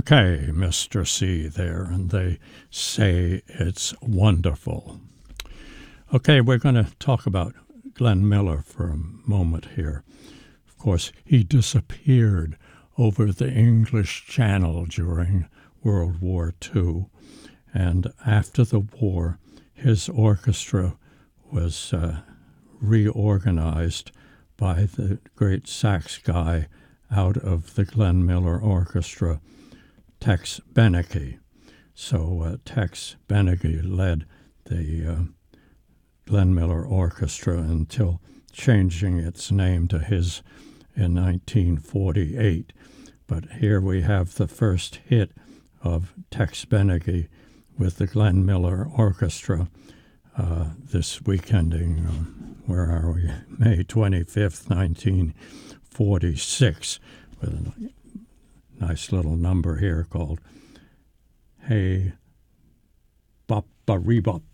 Okay, Mr. C there, and they say it's wonderful. Okay, we're going to talk about Glenn Miller for a moment here. Of course, he disappeared over the English Channel during World War II, and after the war, his orchestra was reorganized by the great sax guy out of the Glenn Miller Orchestra, Tex Beneke. So Tex Beneke led the Glenn Miller Orchestra until changing its name to his in 1948. But here we have the first hit of Tex Beneke with the Glenn Miller Orchestra this weekending, where are we? May 25th, 1946, with a nice little number here called Hey Bop-a-Rebop.